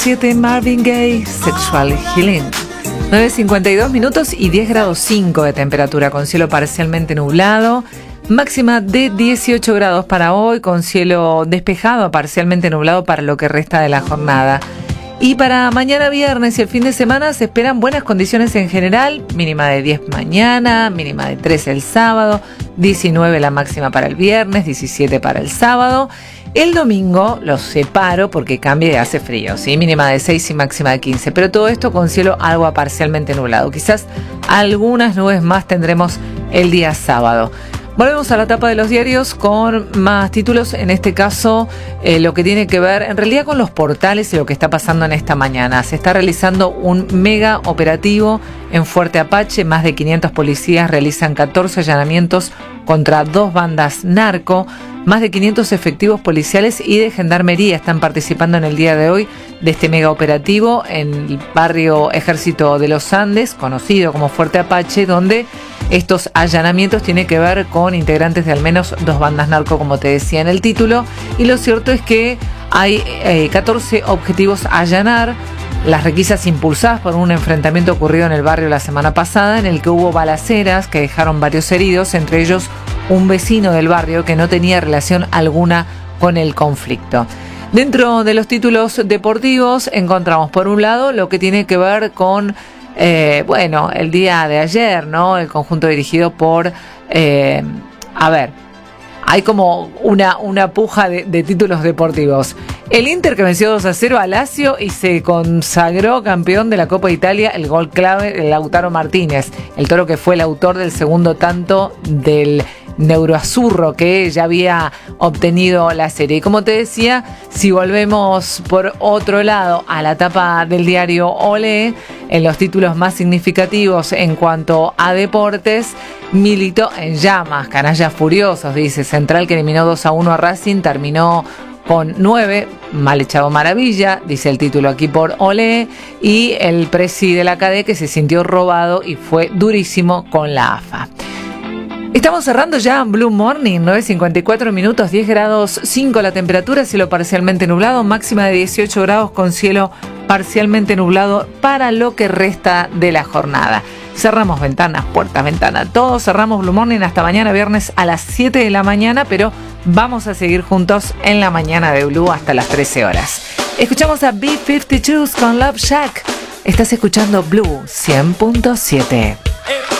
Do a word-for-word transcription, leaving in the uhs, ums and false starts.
siete Marvin Gaye, Sexual Healing. nueve cincuenta y dos minutos y diez grados cinco de temperatura, con cielo parcialmente nublado. Máxima de dieciocho grados para hoy, con cielo despejado a parcialmente nublado para lo que resta de la jornada. Y para mañana viernes y el fin de semana se esperan buenas condiciones en general, mínima de diez mañana, mínima de trece el sábado, diecinueve la máxima para el viernes, diecisiete para el sábado. El domingo los separo porque cambia y hace frío, ¿sí? Mínima de seis y máxima de quince, pero todo esto con cielo algo parcialmente nublado. Quizás algunas nubes más tendremos el día sábado. Volvemos a la tapa de los diarios con más títulos, en este caso eh, lo que tiene que ver en realidad con los portales y lo que está pasando en esta mañana. Se está realizando un mega operativo en Fuerte Apache, más de quinientos policías realizan catorce allanamientos contra dos bandas narco, más de quinientos efectivos policiales y de gendarmería están participando en el día de hoy de este mega operativo en el barrio Ejército de los Andes, conocido como Fuerte Apache, donde estos allanamientos tienen que ver con integrantes de al menos dos bandas narco, como te decía en el título, y lo cierto es que hay eh, catorce objetivos a allanar. Las requisas impulsadas por un enfrentamiento ocurrido en el barrio la semana pasada, en el que hubo balaceras que dejaron varios heridos, entre ellos un vecino del barrio que no tenía relación alguna con el conflicto. Dentro de los títulos deportivos encontramos por un lado lo que tiene que ver con Eh, bueno, el día de ayer, ¿no? El conjunto dirigido por, eh, a ver, hay como una, una puja de, de títulos deportivos. El Inter que venció dos a cero a Lazio y se consagró campeón de la Copa de Italia, el gol clave de Lautaro Martínez, el toro que fue el autor del segundo tanto del Neuroazurro que ya había obtenido la serie. Y como te decía, si volvemos por otro lado a la tapa del diario Olé, en los títulos más significativos en cuanto a deportes, Milito en llamas, canallas furiosos, dice. Central que eliminó dos a uno a Racing, terminó con nueve, mal echado maravilla, dice el título aquí por Olé, y el presi de la C A D E que se sintió robado y fue durísimo con la A F A. Estamos cerrando ya Blue Morning, nueve cincuenta y cuatro minutos, diez grados cinco la temperatura, cielo parcialmente nublado, máxima de dieciocho grados con cielo parcialmente nublado para lo que resta de la jornada. Cerramos ventanas, puertas, ventanas, todo, cerramos Blue Morning hasta mañana viernes a las siete de la mañana, pero vamos a seguir juntos en la mañana de Blue hasta las trece horas. Escuchamos a B cincuenta y dos con Love Shack. Estás escuchando Blue cien punto siete.